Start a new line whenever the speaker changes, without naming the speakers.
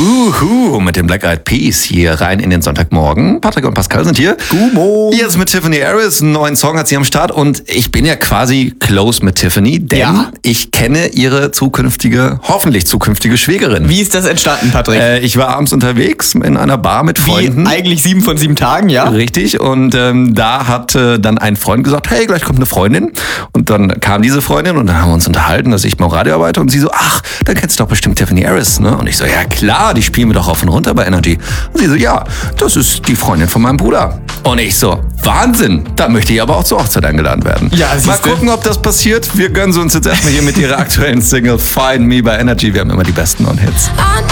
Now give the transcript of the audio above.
Mit den Black Eyed Peas hier rein in den Sonntagmorgen. Patrick und Pascal sind hier.
Gumo.
Jetzt mit Tiffany Harris, einen neuen Song hat sie am Start und ich bin ja quasi close mit Tiffany, denn ich kenne ihre hoffentlich zukünftige Schwägerin.
Wie ist das entstanden, Patrick?
Ich war abends unterwegs in einer Bar mit Freunden.
Wie eigentlich 7 von 7 Tagen, ja?
Richtig, und da hat dann ein Freund gesagt, hey, gleich kommt eine Freundin. Und dann kam diese Freundin und dann haben wir uns unterhalten, dass ich beim Radio arbeite und sie so, ach, dann kennst du doch bestimmt Tiffany Harris, ne? Und ich so, ja klar, die spielen wir doch rauf und runter bei Energy. Und sie so, ja, das ist die Freundin von meinem Bruder. Und ich so, Wahnsinn, da möchte ich aber auch zur Hochzeit eingeladen werden.
Ja,
mal gucken, ob das passiert. Wir gönnen sie uns jetzt erstmal hier mit ihrer aktuellen Single Find Me bei Energy. Wir haben immer die besten On-Hits.